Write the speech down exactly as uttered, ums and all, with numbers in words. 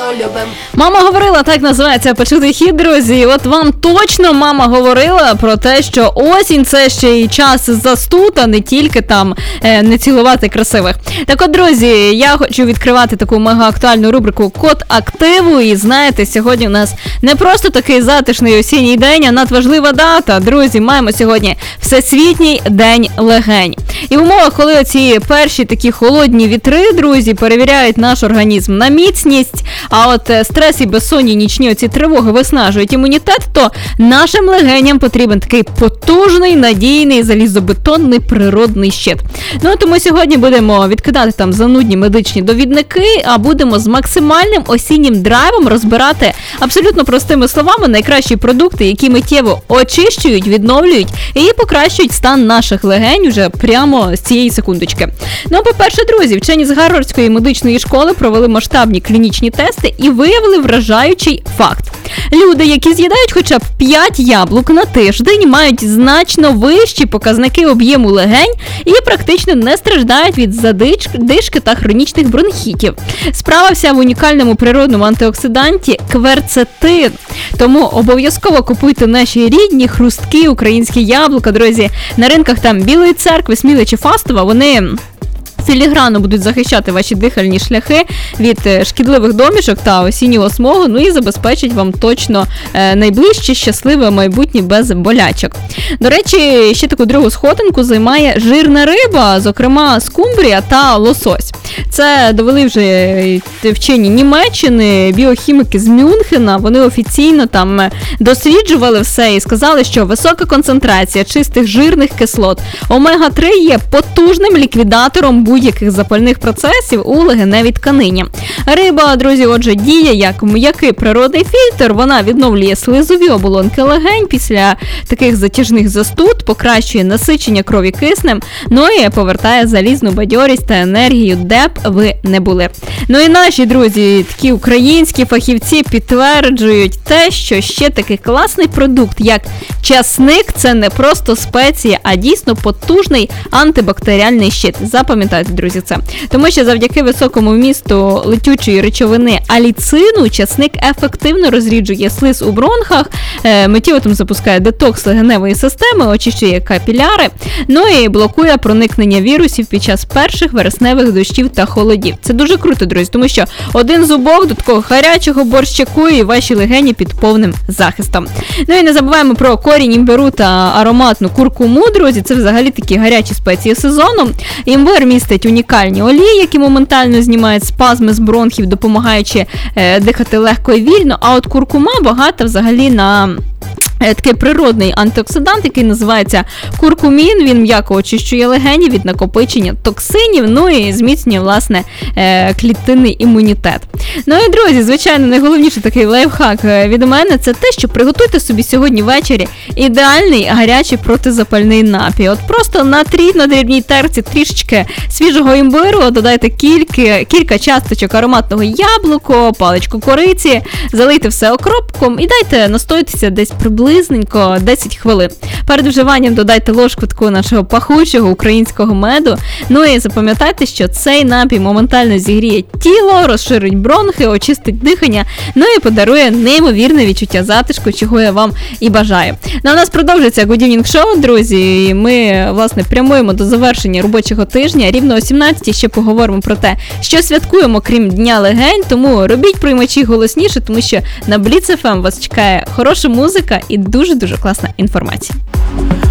любим. Мама говорила, так називається почутий хіт, друзі. От вам точно мама говорила про те, що осінь – це ще й час застуд, а не тільки там е, не цілувати красивих. Так от, друзі, я хочу відкривати таку мега-актуальну рубрику «Код активу». І знаєте, сьогодні у нас не просто такий затишний осінній день, а надважлива дата. Друзі, маємо сьогодні Всесвітній день легень. І в умовах, коли оці перші такі холодні вітри, друзі, перевіряють наш організм на міцність, а от стрес і безсонні нічні оці тривоги виснажують імунітет, то нашим легеням потрібен такий потужний, надійний, залізобетонний природний щит. Ну, тому сьогодні будемо відкидати там занудні медичні довідники, а будемо з максимальним осіннім драйвом розбирати абсолютно простими словами найкращі продукти, які миттєво очищують, відновлюють і покращують стан наших легень уже прямо з цієї секундочки. Ну, по-перше, друзі, вчені з Гарвардської медичної школи провели масштабні клінічні тести і виявили вражаючий факт. Люди, які з'їдають хоча б п'ять яблук на тиждень, мають значно вищі показники об'єму легень і практично не страждають від задишки та хронічних бронхітів. Справа вся в унікальному природному антиоксиданті кверцетин. Тому обов'язково купуйте наші рідні хрусткі українські яблука, друзі. На ринках там Білої Церкви, Сміли чи Фастова вони філігранно будуть захищати ваші дихальні шляхи від шкідливих домішок та осіннього смогу, ну і забезпечить вам точно е, найближче щасливе майбутнє без болячок. До речі, ще таку другу сходинку займає жирна риба, зокрема скумбрія та лосось. Це довели вже вчені Німеччини, біохіміки з Мюнхена, вони офіційно там досліджували все і сказали, що висока концентрація чистих жирних кислот омега три є потужним ліквідатором будь-яких запальних процесів у легеневій тканині. Риба, друзі, отже, діє як м'який природний фільтр, вона відновлює слизові оболонки легень після таких затяжних застуд, покращує насичення крові киснем, ну і повертає залізну бадьорість та енергію, де б ви не були. Ну і наші, друзі, такі українські фахівці підтверджують те, що ще такий класний продукт, як часник, це не просто спеція, а дійсно потужний антибактеріальний щит. Запам'ятайте, друзі, це. Тому що завдяки високому вмісту летючої речовини аліцину часник ефективно розріджує слиз у бронхах, миттєво там запускає детокс легеневої системи, очищує капіляри, ну і блокує проникнення вірусів під час перших вересневих дощів та холодів. Це дуже круто, друзі, тому що один зубок до такого гарячого борщаку і ваші легені під повним захистом. Ну і не забуваємо про корінь імбиру та ароматну куркуму, друзі, це взагалі такі гарячі спеції сезону. Імбир містить унікальні олії, які моментально знімають спазми з бронхів, допомагаючи е, дихати легко і вільно, а от куркума багата взагалі на такий природний антиоксидант, який називається куркумін. Він м'яко очищує легені від накопичення токсинів, ну і зміцнює, власне, клітинний імунітет. Ну і, друзі, звичайно, найголовніший такий лайфхак від мене – це те, що приготуйте собі сьогодні ввечері ідеальний гарячий протизапальний напій. От просто натріть на дрібній терці трішечки свіжого імбиру, додайте кілька, кілька часточок ароматного яблука, паличку кориці, залийте все окропком і дайте настоятися десь приблизно Близненько десять хвилин. Перед вживанням додайте ложку такого нашого пахучого українського меду. Ну і запам'ятайте, що цей напій моментально зігріє тіло, розширить бронхи, очистить дихання, ну і подарує неймовірне відчуття затишку, чого я вам і бажаю. Ну, у нас продовжується Good Evening Show, друзі, і ми, власне, прямуємо до завершення робочого тижня. Рівно о сімнадцятій ще поговоримо про те, що святкуємо, крім Дня легень, тому робіть приймачі голосніше, тому що на Бліц еф ем вас чекає хороша музика і дуже-дуже класна інформація.